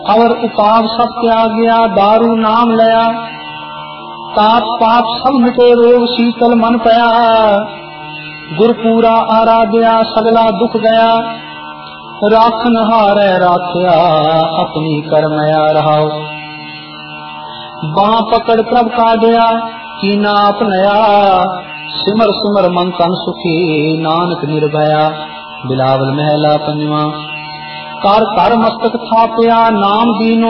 और उपाव सब त्याग गया, दारू नाम लया, तात पाप सब मिटे, रोग शीतल मन पया। गुरपूरा आराध्या, सगला दुख गया, राखन हारै राख्या, अपनी करमया रहाओ। बाँ पकड़ प्रभ काढ़या, कीना अपनया, सिमर सुमर मन तन सुखी, नानक निर्भया। बिलावल महला पंजवा। कर कर मस्तक थापया, नाम दीनो